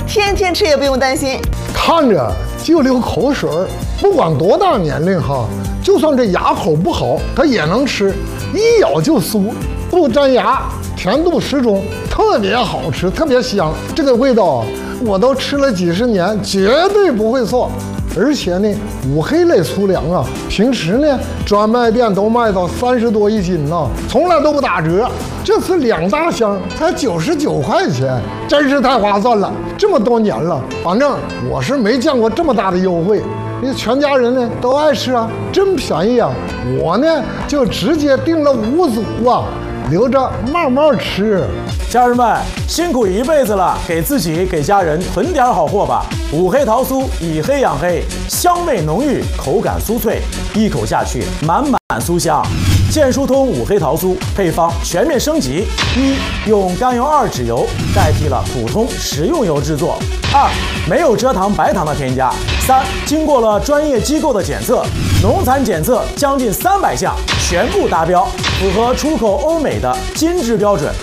天天吃也不用担心。 看着就流口水儿，不管多大年龄哈，就算这牙口不好，它也能吃，一咬就酥，不粘牙，甜度适中，特别好吃，特别香。这个味道我都吃了几十年，绝对不会错。而且呢，五黑类粗粮啊，平时呢专卖店都卖到30多一斤呢，从来都不打折。这次2大箱才99块钱，真是太划算了。这么多年了，反正我是没见过这么大的优惠。你全家人呢都爱吃啊，真便宜啊！我呢就直接订了5组啊，留着慢慢吃。 家人们辛苦一辈子了，给自己给家人囤点好货吧。五黑桃酥以黑养黑，香味浓郁，口感酥脆，一口下去满满酥香。健疏通五黑桃酥配方全面升级：一、用甘油2酯油代替了普通食用油制作；二、没有蔗糖、白糖的添加；三、经过了专业机构的检测，农残检测将近300项，全部达标，符合出口欧美的金质标准。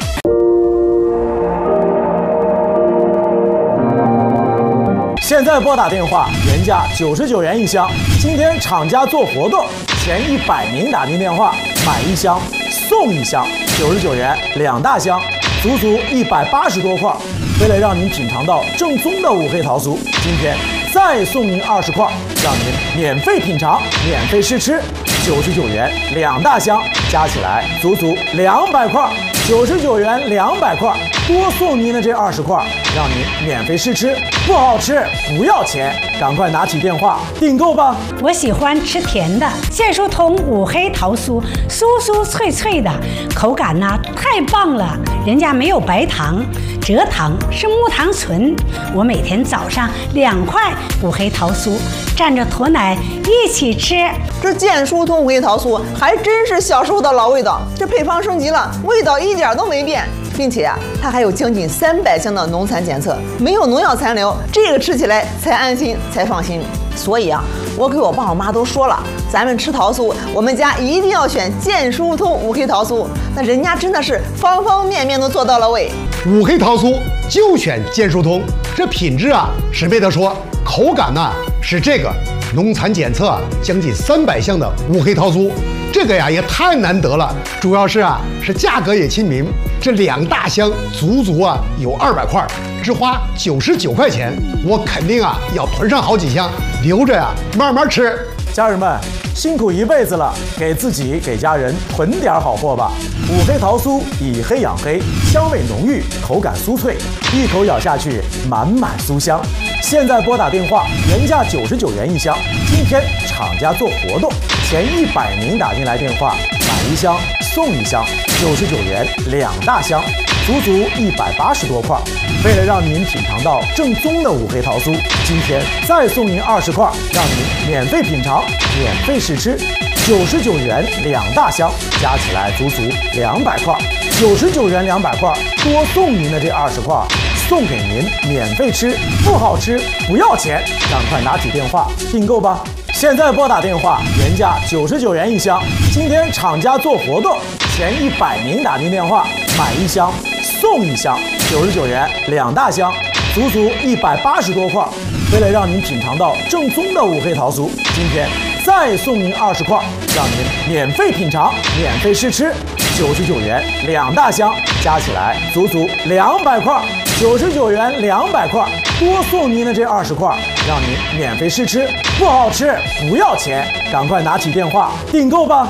现在拨打电话，原价99元1箱，今天厂家做活动，前100名打进电话买1箱送1箱，99元2大箱，足足180多块。为了让您品尝到正宗的五黑桃酥，今天再送您20块，让您免费品尝、免费试吃，99元2大箱，加起来足足200块，99元200块，多送您的这20块，让您免费试吃，不好吃不要钱，赶快拿起电话订购吧！ 我喜欢吃甜的，健疏通五黑桃酥，酥酥脆脆的，口感呢太棒了，人家没有白糖、蔗糖，是木糖醇。我每天早上2块五黑桃酥，蘸着驼奶一起吃。 这健疏通五黑桃酥还真是小时候的老味道，这配方升级了，味道一点都没变。并且啊，它还有将近300项的农残检测，没有农药残留，这个吃起来才安心才放心。所以啊，我给我爸我妈都说了，咱们吃桃酥，我们家一定要选健疏通五黑桃酥，那人家真的是方方面面都做到了位。 五黑桃酥就选健疏通，这品质啊是没得说，口感呢是这个农残检测将近300项的五黑桃酥。这个呀也太难得了，主要是是价格也亲民，这2大箱足足有200块，只花99块钱，我肯定要囤上好几箱，留着慢慢吃。 家人们辛苦一辈子了，给自己给家人囤点好货吧。五黑桃酥以黑养黑，香味浓郁，口感酥脆，一口咬下去满满酥香。现在拨打电话，原价99元1箱，今天厂家做活动，前100名打进来电话买1箱送1箱，99元2大箱，足足180多块。为了让您品尝到正宗的五黑桃酥，今天再送您20块，让您免费品尝、免费试吃，99元2大箱，加起来足足200块，99元200块，多送您的这20块，送给您免费吃，不好吃不要钱，赶快拿起电话订购吧！现在拨打电话，原价99元1箱，今天厂家做活动，前100名打进电话买1箱送1箱，99元2大箱，足足180多块。为了让您品尝到正宗的五黑桃酥，今天再送您20块，让您免费品尝、免费试吃，99元2大箱，加起来足足200块，99元200块，多送您的这20块，让您免费试吃，不好吃不要钱，赶快拿起电话订购吧！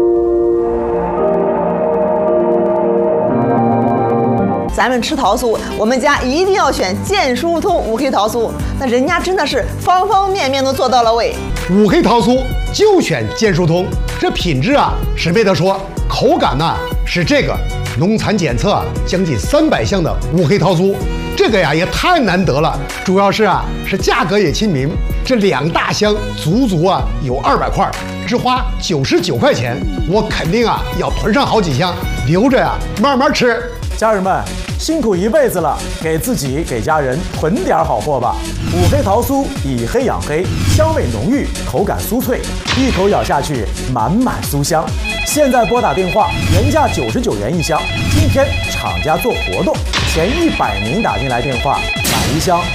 咱们吃桃酥，我们家一定要选健疏通五黑桃酥，那人家真的是方方面面都做到了位。 五黑桃酥就选健疏通，这品质是没得说，口感呢是这个农残检测将近300项的五黑桃酥。这个呀也太难得了，主要是价格也亲民，这2大箱足足有200块，只花99块钱，我肯定要囤上好几箱，留着慢慢吃。 家人们辛苦一辈子了，给自己给家人囤点好货吧。五黑桃酥以黑养黑，香味浓郁，口感酥脆，一口咬下去满满酥香。现在拨打电话，原价99元1箱，今天厂家做活动，前100名打进来电话买1箱